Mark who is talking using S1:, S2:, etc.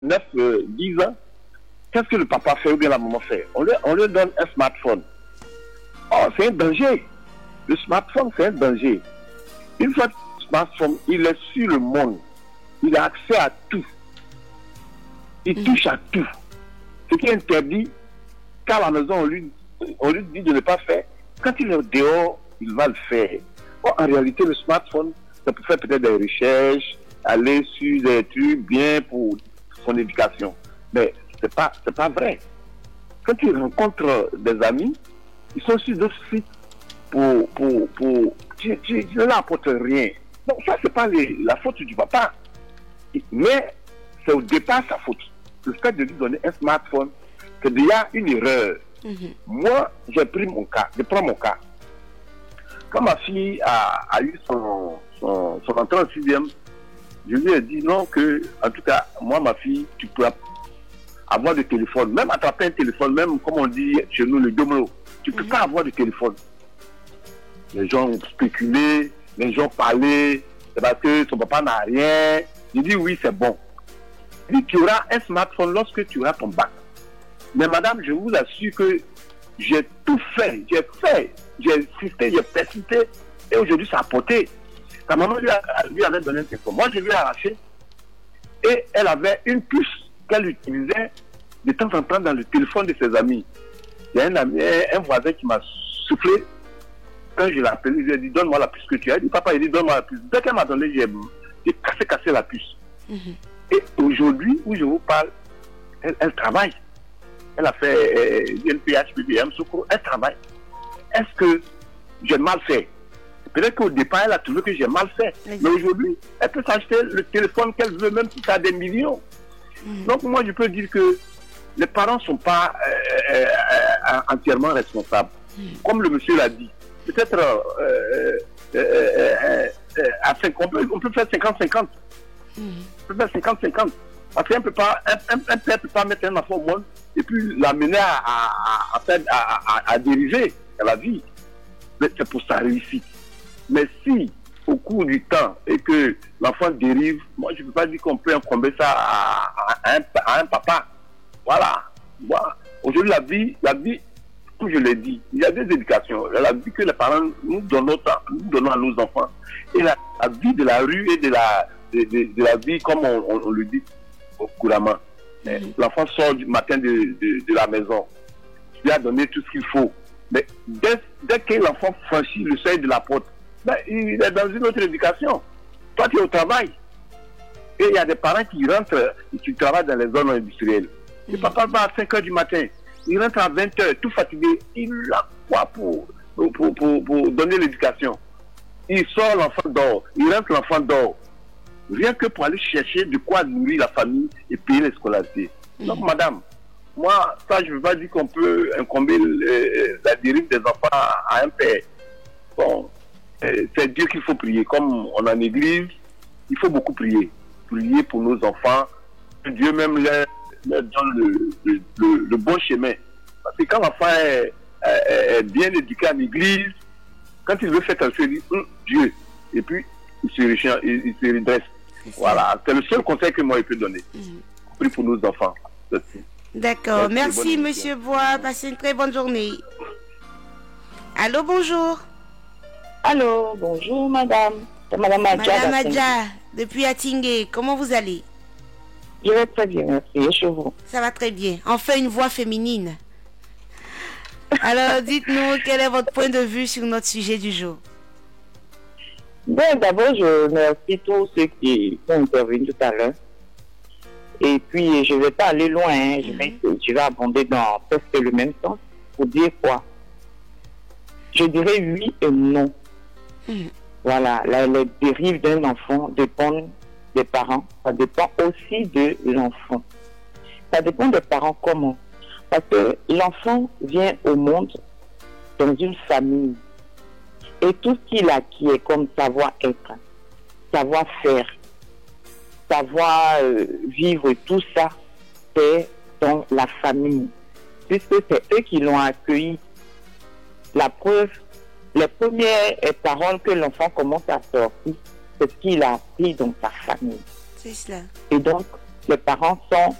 S1: 9, 10 ans, qu'est-ce que le papa fait ou bien la maman fait? On lui donne un smartphone. Oh, c'est un danger. Le smartphone, c'est un danger. Une fois que le smartphone, il est sur le monde. Il a accès à tout. Il touche à tout. Ce qui est interdit, qu'à la maison, on lui dit de ne pas faire. Quand il est dehors, il va le faire. Bon, en réalité, le smartphone, ça peut faire peut-être des recherches, aller sur des trucs bien pour son éducation. Mais c'est pas vrai. Quand tu rencontres des amis, ils sont sur d'autres sites tu ne leur apportes rien. Donc ça, c'est pas la faute du papa. Mais c'est au départ sa faute. Le fait de lui donner un smartphone, c'est déjà une erreur. Moi, je prends mon cas. Quand ma fille a eu son entrée en sixième, je lui ai dit non, que, en tout cas, moi, ma fille, tu peux avoir de téléphone, même attraper un téléphone, même comme on dit chez nous, le domino, tu ne peux pas avoir de téléphone. Les gens ont spéculé, les gens parlaient, c'est parce que son papa n'a rien. Je dis oui, c'est bon. Il dit, tu auras un smartphone lorsque tu auras ton bac. Mais madame, je vous assure que j'ai tout fait, j'ai insisté, j'ai persisté, et aujourd'hui ça a porté. Sa maman lui avait donné un téléphone. Moi, je lui ai arraché, et elle avait une puce qu'elle utilisait de temps en temps dans le téléphone de ses amis. Il y a un voisin qui m'a soufflé. Quand je l'ai appelé, je lui ai dit, donne-moi la puce que tu as. Il dit, papa, il dit, donne-moi la puce. Dès qu'elle m'a donné, j'ai cassé la puce. Et aujourd'hui, où je vous parle, elle travaille. Elle a fait NPH, BBM, Soko, elle travaille. Est-ce que j'ai mal fait? Peut-être qu'au départ, elle a trouvé que j'ai mal fait. Mais aujourd'hui, elle peut s'acheter le téléphone qu'elle veut, même si ça a des millions. Donc moi, je peux dire que les parents ne sont pas entièrement responsables. Comme le monsieur l'a dit. Peut-être à 5, on peut faire 50-50. On peut faire 50-50. Parce qu'un père ne peut pas mettre un enfant au monde et puis l'amener à dériver à la vie. Mais c'est pour sa réussite. Mais si, au cours du temps, et que l'enfant dérive, moi je ne peux pas dire qu'on peut incomber ça à un papa. Voilà. Aujourd'hui, la vie, comme je l'ai dit, il y a des éducations. La vie que les parents nous donnons à nos enfants. Et la vie de la rue et de la vie, comme on le dit couramment. L'enfant sort du matin de la maison. Il lui a donné tout ce qu'il faut. Mais dès que l'enfant franchit le seuil de la porte, il est dans une autre éducation. Toi, tu es au travail. Et il y a des parents qui rentrent et qui travaillent dans les zones industrielles. Le papa va à 5 h du matin. Il rentre à 20 h, tout fatigué. Il a quoi pour donner l'éducation? Il sort, l'enfant dort. Il rentre, l'enfant dort. Rien que pour aller chercher de quoi nourrir la famille et payer les scolarités. Donc, madame, moi, ça, je ne veux pas dire qu'on peut incomber la dérive des enfants à un père. Bon, c'est Dieu qu'il faut prier. Comme on en église, il faut beaucoup prier. Prier pour nos enfants. Que Dieu même leur donne le bon chemin. Parce que quand l'enfant est bien éduqué en église, quand il veut faire quelque chose, il dit Dieu. Et puis, il se redresse. Voilà, c'est le seul conseil que moi je peux donner. Prie pour nos enfants.
S2: D'accord, merci monsieur Bois, passez une très bonne journée. Allô, bonjour.
S3: Allô, bonjour madame. C'est madame Adja.
S2: Madame Adja, depuis Atingé, comment vous allez?
S3: Je vais très bien, merci. Et chez vous?
S2: Ça va très bien. Enfin, une voix féminine. Alors, dites-nous, quel est votre point de vue sur notre sujet du jour?
S3: Bon, d'abord, je remercie tous ceux qui sont intervenus tout à l'heure. Et puis, je ne vais pas aller loin. Je vais abonder dans presque le même sens pour dire quoi. Je dirais oui et non. Voilà, les dérives d'un enfant dépendent des parents. Ça dépend aussi de l'enfant. Ça dépend des parents comment. Parce que l'enfant vient au monde dans une famille. Et tout ce qu'il acquiert comme savoir-être, savoir-faire, savoir vivre, tout ça, c'est dans la famille. Puisque c'est eux qui l'ont accueilli. La preuve, les premières paroles que l'enfant commence à sortir, c'est ce qu'il a appris dans sa famille.
S2: C'est cela.
S3: Et donc, les parents sont